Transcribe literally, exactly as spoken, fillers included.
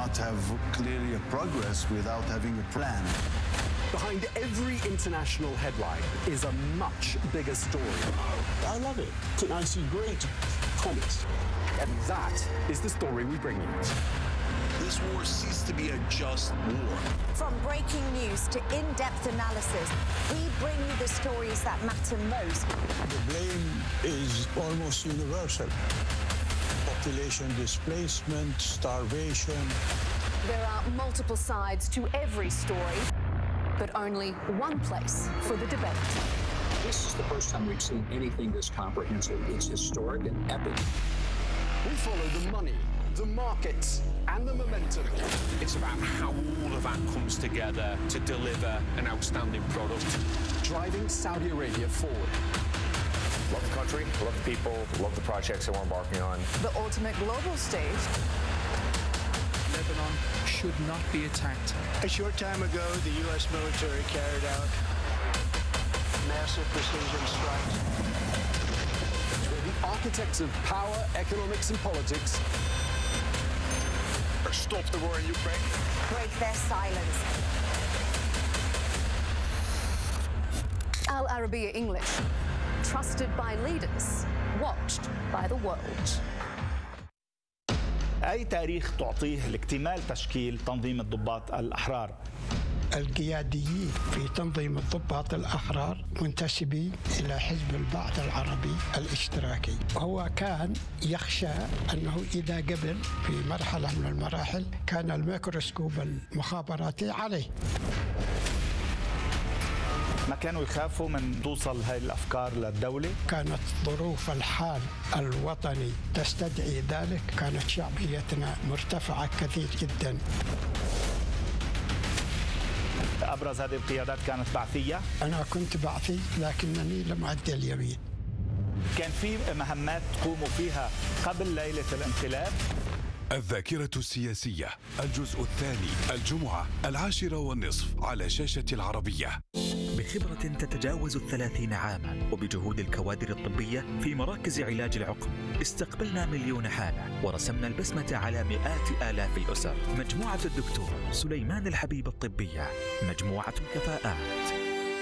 cannot have clearly a progress without having a plan. Behind every international headline is a much bigger story. I love it. I see great promise. And that is the story we bring you. This war ceased to be a just war. From breaking news to in-depth analysis, we bring you the stories that matter most. The blame is almost universal. Population displacement, starvation. There are multiple sides to every story, but only one place for the debate. This is the first time we've seen anything this comprehensive. It's historic and epic. We follow the money, the markets, and the momentum. It's about how all of that comes together to deliver an outstanding product. Driving Saudi Arabia forward. Love the country, love the people, love the projects that we're embarking on. The ultimate global stage. Lebanon should not be attacked. A short time ago, the U S military carried out massive precision strikes. Where the architects of power, economics, and politics Stop the war in Ukraine. Break their silence. Al Arabiya English. Trusted by leaders, watched by the world. أي تاريخ تعطيه لاكتمال تشكيل تنظيم الضباط الأحرار؟ القياديين في تنظيم الضباط الأحرار منتسبين إلى حزب البعث العربي الاشتراكي. هو كان يخشى أنه إذا قبل في مرحلة من المراحل كان الميكروسكوب المخابراتي عليه. ما كانوا يخافوا من توصل هاي الأفكار للدولة؟ كانت ظروف الحال الوطني تستدعي ذلك. كانت شعبيتنا مرتفعة كثير جدا. أبرز هذه القيادات كانت بعثية؟ أنا كنت بعثي لكنني لم أدي اليمين. كان في مهمات تقوموا فيها قبل ليلة الانقلاب؟ الذاكرة السياسية الجزء الثاني الجمعة العاشرة والنصف على شاشة العربية. بخبرة تتجاوز الثلاثين عاما وبجهود الكوادر الطبية في مراكز علاج العقم استقبلنا مليون حالة ورسمنا البسمة على مئات آلاف الأسر. مجموعة الدكتور سليمان الحبيب الطبية، مجموعة كفاءات.